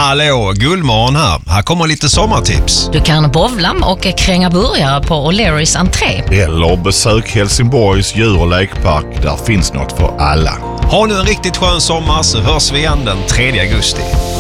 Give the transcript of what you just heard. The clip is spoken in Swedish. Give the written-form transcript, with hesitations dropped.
Hallå, Guldmorgon här. Här kommer lite sommartips. Du kan bowla och kränga burgare på O'Learys entré. Eller besök Helsingborgs djur- och lekpark. Där finns något för alla. Ha nu en riktigt skön sommar så hörs vi igen den 3 augusti.